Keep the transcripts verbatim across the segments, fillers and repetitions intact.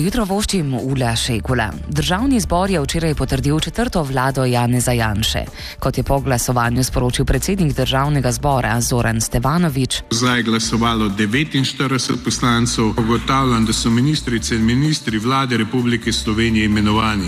jutro voščim Ula Šekula. Državni zbor je včeraj potrdil četrto vlado Janeza Janše. Kot je po glasovanju sporočil predsednik državnega zbora Zoran Stevanović. Zdaj je glasovalo devetinštirideset poslancev. Ugotavljam, da so ministrice in ministri vlade Republike Slovenije imenovani.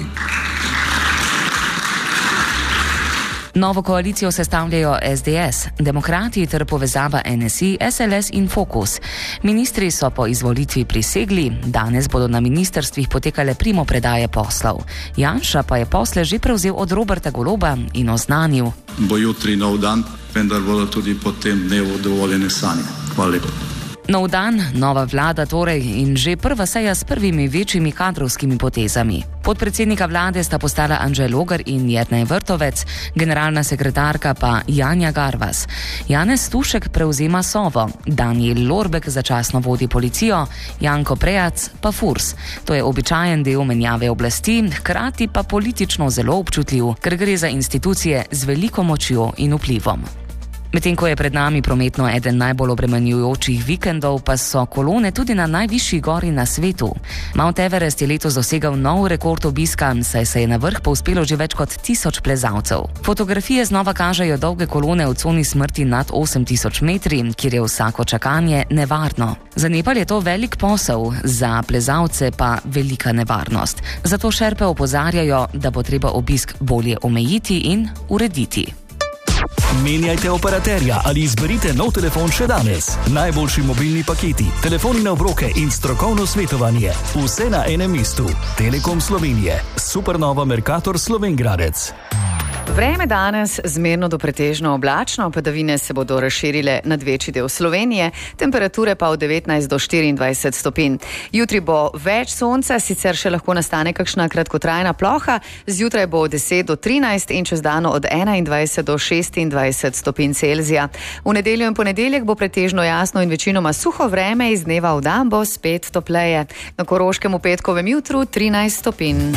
Novo koalicijo sestavljajo S D S, Demokrati ter povezava N S I, S L S in Fokus. Ministri so po izvolitvi prisegli, danes bodo na ministrstvih potekale primopredaje poslov. Janša pa je posle že prevzel od Roberta Goloba in oznanil: Bo jutri nov dan, vendar bodo tudi po tem dnevu dovoljene sanje. Hvala lepa. Nov dan, nova vlada torej in že prva seja s prvimi večjimi kadrovskimi potezami. Podpredsednika vlade sta postala Anže Logar in Jernej Vrtovec, generalna sekretarka pa Janja Garvas. Janez Stušek prevzema Sovo, Danijel Lorbek začasno vodi policijo, Janko Prejac pa Furs. To je običajen del menjave oblasti, hkrati pa politično zelo občutljiv, ker gre za institucije z veliko močjo in vplivom. Medtem ko je pred nami prometno eden najbolj obremenjujočih vikendov, pa so kolone tudi na najvišji gori na svetu. Mount Everest je letos dosegal nov rekord obiska, saj se je na vrh povzpelo že več kot tisoč plezalcev. Fotografije znova kažejo dolge kolone v coni smrti nad osem tisoč metri, kjer je vsako čakanje nevarno. Za Nepal je to velik posel, za plezalce pa velika nevarnost. Zato šerpe opozarjajo, da bo treba obisk bolje omejiti in urediti. Menjajte operaterja ali izberite nov telefon še danes. Najboljši mobilni paketi, telefoni na obroke in strokovno svetovanje. Vse na enem mestu. Telekom Slovenije. Supernova Mercator Slovenjgradec. Vreme danes zmerno do pretežno oblačno, padavine se bodo razširile nad večji del Slovenije, temperature pa od devetnajst do štiriindvajset stopinj. Jutri bo več sonca, sicer še lahko nastane kakšna kratkotrajna ploha, zjutraj bo od deset do trinajst in čez dan od enaindvajset do šestindvajset stopinj Celzija. V nedeljo in ponedeljek bo pretežno jasno in večinoma suho vreme, iz dneva v dan bo spet topleje. Na Koroškem v petkovem jutru trinajst stopinj.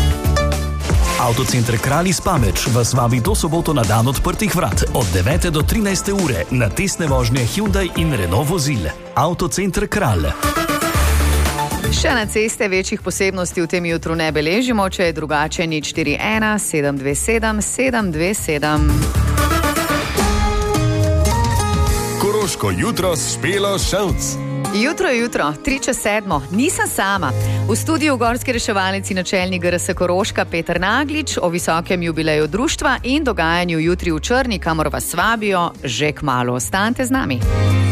Avtocenter Kralj iz Pameč vas vabi do soboto na dan odprtih vrat od devete do trinajste ure na testne vožnje Hyundai in Renault vozil. Avtocenter Kralj. Še na ceste večjih posebnosti v tem jutru ne beležimo, če je drugače nič štiri ena sedem dve sedem sedem dve sedem. Koroško jutro s Špelo Ševc. Jutro je jutro, tri čez sedmo, nisem sama. V studiu gorski reševalec in načelnik G R S Koroška Peter Naglič o visokem jubileju društva in dogajanju jutri v Črni, kamor vas vabijo že kmalu. Ostanite z nami.